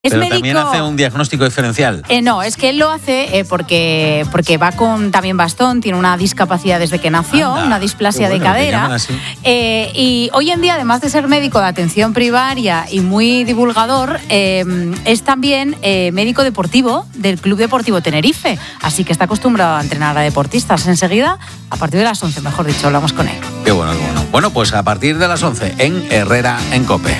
Pero médico, también hace un diagnóstico diferencial. No, es que él lo hace porque va con también bastón, tiene una discapacidad desde que nació, una displasia de cadera. Y hoy en día, además de ser médico de atención primaria y muy divulgador, es también médico deportivo del Club Deportivo Tenerife. Así que está acostumbrado a entrenar a deportistas. Enseguida, a partir de las 11, mejor dicho, hablamos con él. Qué bueno, qué bueno. Bueno, pues a partir de las 11 en Herrera en COPE.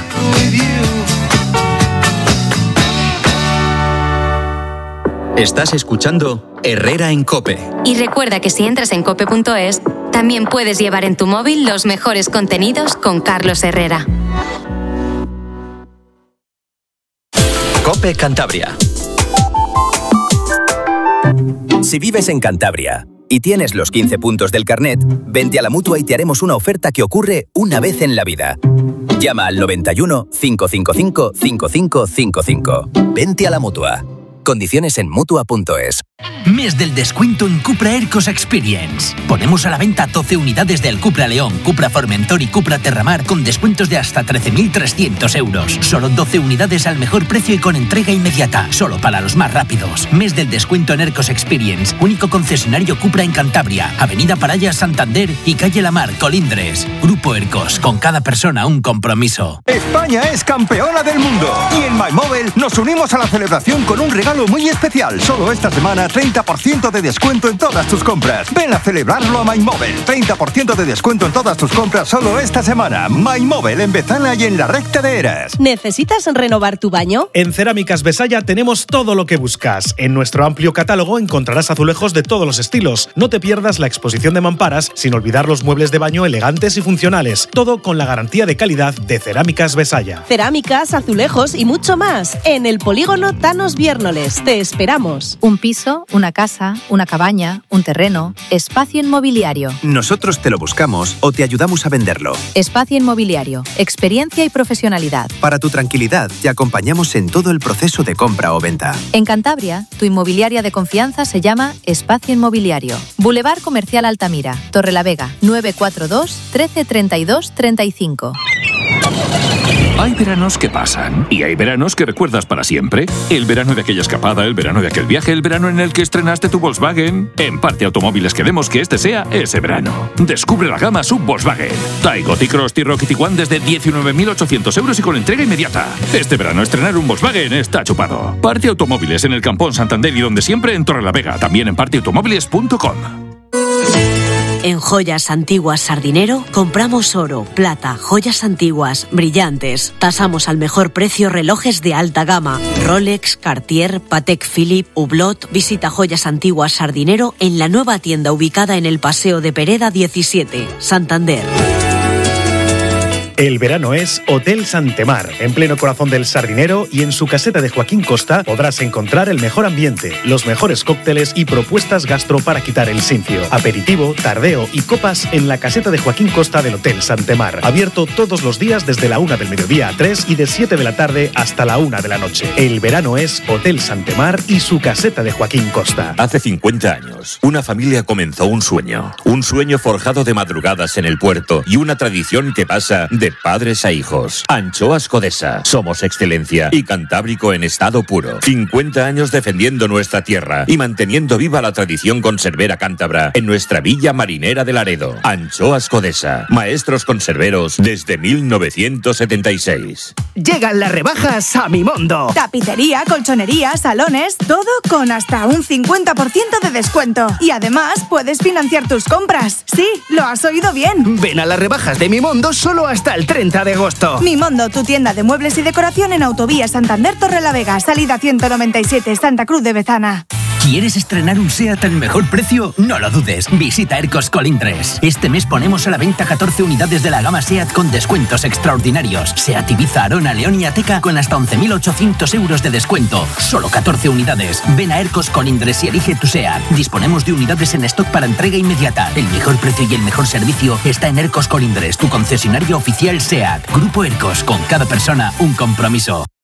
Estás escuchando Herrera en COPE. Y recuerda que si entras en cope.es, también puedes llevar en tu móvil los mejores contenidos con Carlos Herrera. COPE Cantabria. Si vives en Cantabria y tienes los 15 puntos del carnet, vente a la Mutua y te haremos una oferta que ocurre una vez en la vida. Llama al 91 555 5555. Vente a la Mutua. Condiciones en Mutua.es. Mes del descuento en Cupra Aircos Experience. Ponemos a la venta 12 unidades del Cupra León, Cupra Formentor y Cupra Terramar con descuentos de hasta 13.300 euros. Solo 12 unidades al mejor precio y con entrega inmediata. Solo para los más rápidos. Mes del descuento en Aircos Experience. Único concesionario Cupra en Cantabria. Avenida Paraya, Santander y Calle La Mar, Colindres. Grupo Aircos. Con cada persona un compromiso. España es campeona del mundo. Y en MyMobile nos unimos a la celebración con un regalo muy especial. Solo esta semana 30% de descuento en todas tus compras. Ven a celebrarlo a MyMobile. 30% de descuento en todas tus compras solo esta semana. MyMobile en Bezana y en la Recta de Eras. ¿Necesitas renovar tu baño? En Cerámicas Besaya tenemos todo lo que buscas. En nuestro amplio catálogo encontrarás azulejos de todos los estilos. No te pierdas la exposición de mamparas, sin olvidar los muebles de baño elegantes y funcionales. Todo con la garantía de calidad de Cerámicas Besaya. Cerámicas, azulejos y mucho más. En el polígono Thanos Viérnoles. Te esperamos. Un piso, una casa, una cabaña, un terreno. Espacio Inmobiliario. Nosotros te lo buscamos o te ayudamos a venderlo. Espacio Inmobiliario. Experiencia y profesionalidad. Para tu tranquilidad, te acompañamos en todo el proceso de compra o venta. En Cantabria, tu inmobiliaria de confianza se llama Espacio Inmobiliario. Boulevard Comercial Altamira, Torrelavega, 942 13 32 35. Hay veranos que pasan y hay veranos que recuerdas para siempre. El verano de aquella escapada, el verano de aquel viaje, el verano en el que estrenaste tu Volkswagen. En Parte Automóviles queremos que este sea ese verano. Descubre la gama sub Volkswagen. Taigo, T-Cross, T-Roc y Tiguan desde 19.800 euros y con entrega inmediata. Este verano estrenar un Volkswagen está chupado. Parte Automóviles en el Campón Santander y donde siempre en Torrelavega. También en parteautomóviles.com. En Joyas Antiguas Sardinero compramos oro, plata, joyas antiguas, brillantes. Tasamos al mejor precio relojes de alta gama. Rolex, Cartier, Patek Philippe, Hublot. Visita Joyas Antiguas Sardinero en la nueva tienda ubicada en el Paseo de Pereda 17, Santander. El verano es Hotel Santemar, en pleno corazón del Sardinero, y en su caseta de Joaquín Costa podrás encontrar el mejor ambiente, los mejores cócteles y propuestas gastro para quitar el sinfio. Aperitivo, tardeo y copas en la caseta de Joaquín Costa del Hotel Santemar. Abierto todos los días desde la 1 del mediodía a 3 y de 7 de la tarde hasta la 1 de la noche. El verano es Hotel Santemar y su caseta de Joaquín Costa. Hace 50 años, una familia comenzó un sueño forjado de madrugadas en el puerto y una tradición que pasa de padres a hijos. Anchoas Codesa. Somos excelencia y cantábrico en estado puro. 50 años defendiendo nuestra tierra y manteniendo viva la tradición conservera cántabra en nuestra villa marinera de Laredo. Anchoas Codesa. Maestros conserveros desde 1976. Llegan las rebajas a Mimondo. Tapicería, colchonería, salones, todo con hasta un 50% de descuento. Y además puedes financiar tus compras. Sí, lo has oído bien. Ven a las rebajas de Mimondo solo hasta el 30 de agosto. Mimondo, tu tienda de muebles y decoración en Autovía Santander Torrelavega, salida 197, Santa Cruz de Bezana. ¿Quieres estrenar un SEAT al mejor precio? No lo dudes, visita Aircos Colindres. Este mes ponemos a la venta 14 unidades de la gama SEAT con descuentos extraordinarios. SEAT Ibiza, Arona, León y Ateca con hasta 11.800 euros de descuento. Solo 14 unidades. Ven a Aircos Colindres y elige tu SEAT. Disponemos de unidades en stock para entrega inmediata. El mejor precio y el mejor servicio está en Aircos Colindres, tu concesionario oficial SEAT. Grupo Aircos, con cada persona un compromiso.